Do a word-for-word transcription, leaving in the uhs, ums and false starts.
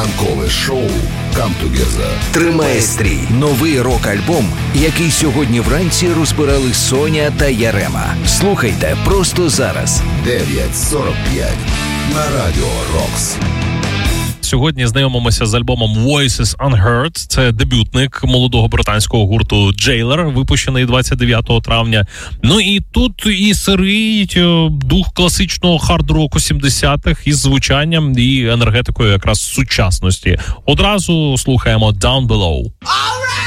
Ранкове шоу «Come Together» тримає стрій. Новий рок-альбом, який сьогодні вранці розбирали Соня та Ярема. Слухайте просто зараз. дев'ять сорок п'ять на Радіо Рокс. Сьогодні знайомимося з альбомом Voices Unheard. Це дебютник молодого британського гурту Jailer, випущений двадцять дев'ятого травня. Ну і тут і сирий дух класичного хард-року сімдесятих із звучанням і енергетикою якраз сучасності. Одразу слухаємо Down Below. All right!